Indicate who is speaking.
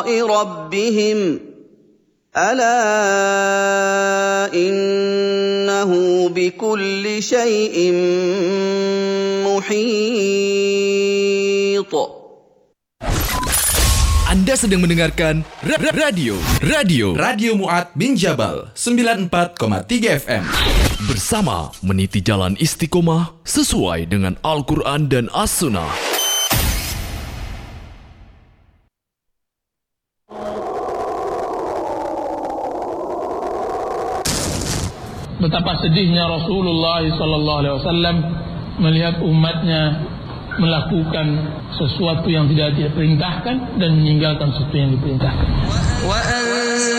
Speaker 1: رَبِّهِمْ أَلَا إِنَّهُ بِكُلِّ شَيْءٍ مُحِيطٌ.
Speaker 2: Anda sedang mendengarkan Radio Mu'ad bin Jabal 94,3 FM. Bersama meniti jalan istiqomah sesuai dengan Al-Quran dan As-Sunnah.
Speaker 3: Betapa sedihnya Rasulullah SAW melihat umatnya melakukan sesuatu yang tidak diperintahkan dan meninggalkan sesuatu yang diperintahkan.